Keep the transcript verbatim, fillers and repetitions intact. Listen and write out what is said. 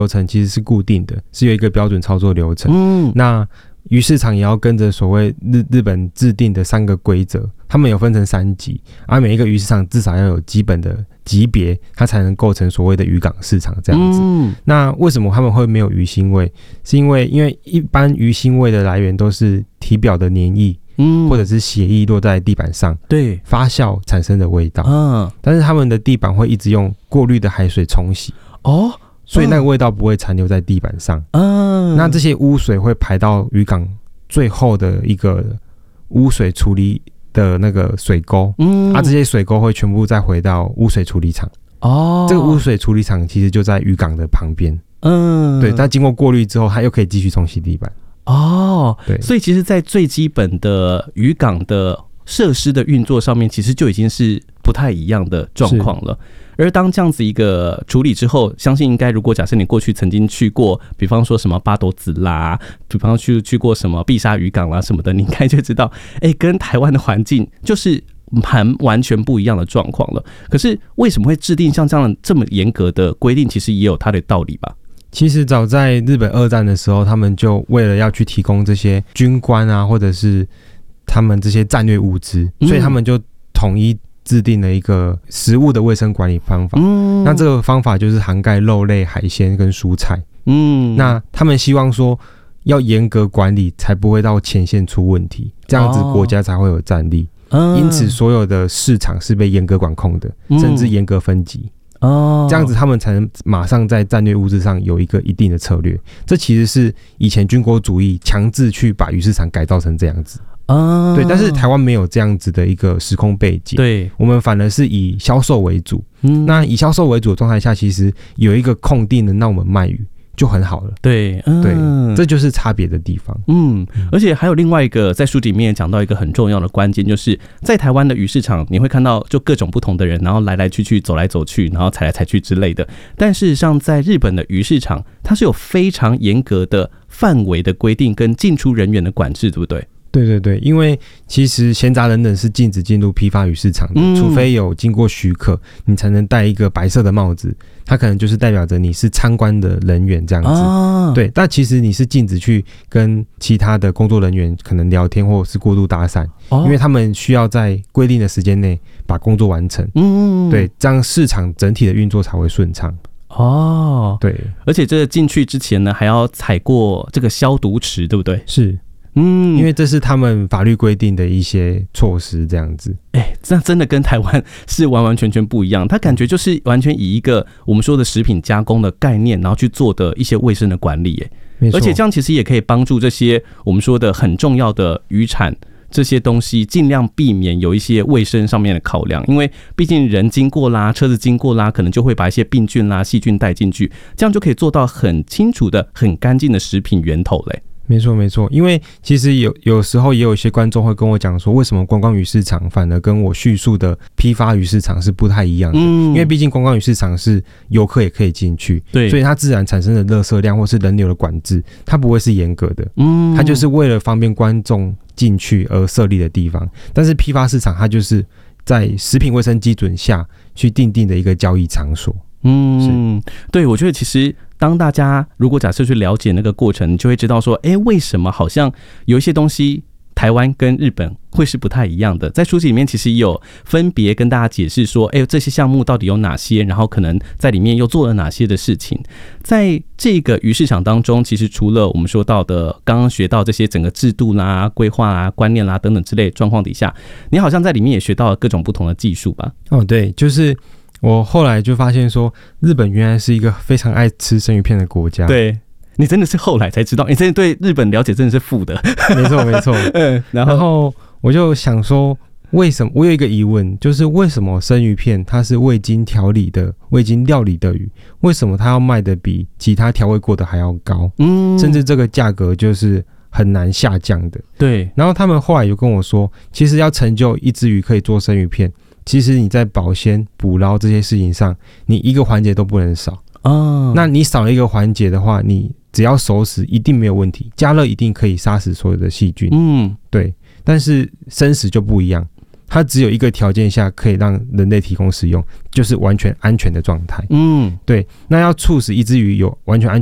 流程其实是固定的，是有一个标准操作流程。 嗯， 那鱼市场也要跟着所谓 日, 日本制定的三个规则，他们有分成三级，而、啊、每一个鱼市场至少要有基本的级别，它才能构成所谓的渔港市场这样子。嗯、那为什么他们会没有鱼腥味？是因为因为一般鱼腥味的来源都是体表的黏液，嗯，或者是血液落在地板上， 对， 发酵产生的味道。嗯，但是他们的地板会一直用过滤的海水冲洗。哦。所以那个味道不会残留在地板上，嗯，那这些污水会排到渔港最后的一个污水处理的那个水沟，嗯，啊，这些水沟会全部再回到污水处理厂，哦，这个污水处理厂其实就在渔港的旁边，嗯，对，它经过过滤之后，它又可以继续冲洗地板，哦，对， 所以其实在最基本的渔港的设施的运作上面，其实就已经是不太一样的状况了。而当这样子一个处理之后，相信应该如果假设你过去曾经去过，比方说什么八斗子啦，比方去去过什么碧沙渔港啦什么的，你应该就知道，哎，跟台湾的环境就是很完全不一样的状况了。可是为什么会制定像这样这么严格的规定？其实也有它的道理吧。 其实早在日本二战的时候，他们就为了要去提供这些军官啊，或者是他们这些战略物资，所以他们就统一制定了一个食物的卫生管理方法，嗯，那这个方法就是涵盖肉类、海鲜跟蔬菜，嗯，那他们希望说要严格管理，才不会到前线出问题，这样子国家才会有战力，哦，因此所有的市场是被严格管控的，嗯，甚至严格分级，哦，这样子他们才能马上在战略物资上有一个一定的策略。这其实是以前军国主义强制去把鱼市场改造成这样子。啊，对，但是台湾没有这样子的一个时空背景，对，我们反而是以销售为主，嗯，那以销售为主的状态下，其实有一个空地能让我们卖鱼就很好了， 对，嗯， 对，这就是差别的地方， 嗯，而且还有另外一个，在书里面讲到一个很重要的关键，就是在台湾的鱼市场，你会看到就各种不同的人，然后来来去去，走来走去，然后踩来踩去之类的，但事实上在日本的鱼市场，它是有非常严格的范围的规定跟进出人员的管制，对不对？ 对对对，因为其实闲杂人等是禁止进入批发鱼市场的，嗯，除非有经过许可，你才能戴一个白色的帽子，它可能就是代表着你是参观的人员这样子，啊，对，但其实你是禁止去跟其他的工作人员可能聊天或者是过度搭讪，哦，因为他们需要在规定的时间内把工作完成，嗯，对，这样市场整体的运作才会顺畅。 哦， 对， 而且这进去之前呢，还要踩过这个消毒池，对不对？ 是。嗯，因为这是他们法律规定的一些措施，这样子。 哎，欸，这真的跟台湾是完完全全不一样。它感觉就是完全以一个我们说的食品加工的概念，然后去做的一些卫生的管理。哎，而且这样其实也可以帮助这些我们说的很重要的渔产这些东西，尽量避免有一些卫生上面的考量。因为毕竟人经过啦，车子经过啦，可能就会把一些病菌啦、细菌带进去，这样就可以做到很清楚的、很干净的食品源头嘞。 没错没错，因为其实有有时候也有一些观众会跟我讲说，为什么观光鱼市场反而跟我叙述的批发鱼市场是不太一样的，嗯，因为毕竟观光鱼市场是游客也可以进去，对，所以它自然产生的垃圾量或是人流的管制，它不会是严格的，嗯，它就是为了方便观众进去而设立的地方。但是批发市场它就是在食品卫生基准下去订定的一个交易场所。 嗯，对，我觉得其实当大家如果假设去了解那个过程，你就会知道说，哎，为什么好像有一些东西台湾跟日本会是不太一样的。在书籍里面其实也有分别跟大家解释说，哎，这些项目到底有哪些，然后可能在里面又做了哪些的事情。在这个鱼市场当中，其实除了我们说到的刚刚学到这些整个制度啦、规划啦、观念啦等等之类的状况底下，你好像在里面也学到了各种不同的技术吧？ 哦，对，就是我后来就发现说，日本原来是一个非常爱吃生鱼片的国家。 对，你真的是后来才知道，你真的对日本了解真的是负的。 没错没错。嗯，然后, 然后我就想说，为什么我有一个疑问，就是为什么生鱼片它是未经调理的、未经料理的鱼，为什么它要卖的比其他调味过的还要高？嗯，甚至这个价格就是很难下降的。 对。 然后他们后来有跟我说，其实要成就一只鱼可以做生鱼片，其实你在保鲜、捕捞这些事情上，你一个环节都不能少。哦，那你少了一个环节的话，你只要熟食一定没有问题，加热一定可以杀死所有的细菌。嗯，对。但是生食就不一样， 它只有一个条件下可以让人类提供使用，就是完全安全的状态。 嗯， 对，那要促使一只鱼有完全安